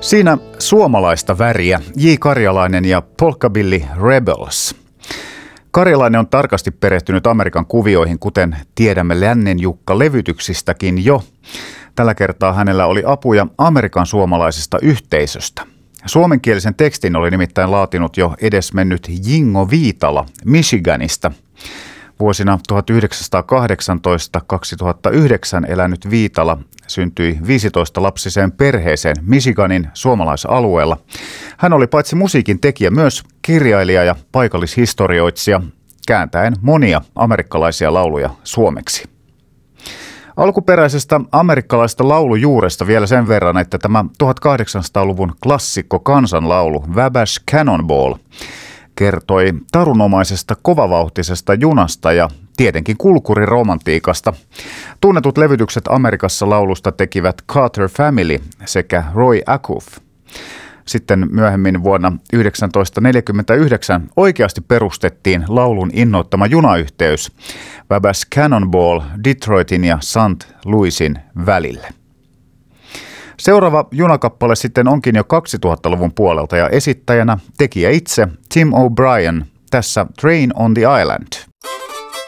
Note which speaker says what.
Speaker 1: Siinä suomalaista väriä, J. Karjalainen ja Polkabilly Rebels. Karjalainen on tarkasti perehtynyt Amerikan kuvioihin, kuten tiedämme Lännen Jukka-levytyksistäkin jo. Tällä kertaa hänellä oli apuja Amerikan suomalaisesta yhteisöstä. Suomenkielisen tekstin oli nimittäin laatinut jo edesmennyt Jingo Viitala Michiganista. Vuosina 1918-2009 elänyt Viitala syntyi 15-lapsiseen perheeseen Michiganin suomalaisalueella. Hän oli paitsi musiikin tekijä myös kirjailija ja paikallishistorioitsija, kääntäen monia amerikkalaisia lauluja suomeksi. Alkuperäisestä amerikkalaisesta laulujuuresta vielä sen verran, että tämä 1800-luvun klassikko kansanlaulu Wabash Cannonball kertoi tarunomaisesta kovavauhtisesta junasta ja tietenkin kulkuriromantiikasta. Tunnetut levytykset Amerikassa laulusta tekivät Carter Family sekä Roy Acuff. Sitten myöhemmin vuonna 1949 oikeasti perustettiin laulun innoittama junayhteys Wabash Cannonball Detroitin ja St. Louisin välille. Seuraava junakappale sitten onkin jo 2000-luvun puolelta ja esittäjänä tekijä itse Tim O'Brien tässä Train on the Island.